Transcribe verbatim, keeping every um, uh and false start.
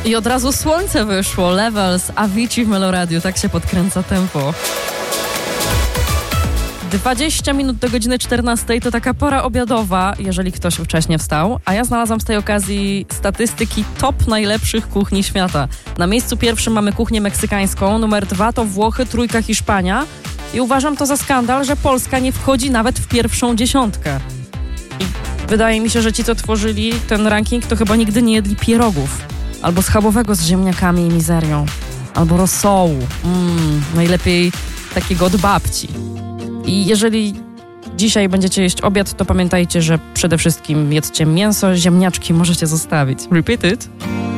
I od razu słońce wyszło. Levels, Avicii w Meloradiu. Tak się podkręca tempo. dwadzieścia minut do godziny czternastej to taka pora obiadowa, jeżeli ktoś wcześnie wstał, a ja znalazłam z tej okazji statystyki top najlepszych kuchni świata. Na miejscu pierwszym mamy kuchnię meksykańską, numer dwa to Włochy, trójka Hiszpania i uważam to za skandal, że Polska nie wchodzi nawet w pierwszą dziesiątkę. I wydaje mi się, że ci, co tworzyli ten ranking, to chyba nigdy nie jedli pierogów, albo schabowego z ziemniakami i mizerią, albo rosołu, mm, najlepiej takiego od babci. I jeżeli dzisiaj będziecie jeść obiad, to pamiętajcie, że przede wszystkim jedzcie mięso, ziemniaczki możecie zostawić. Repeat it.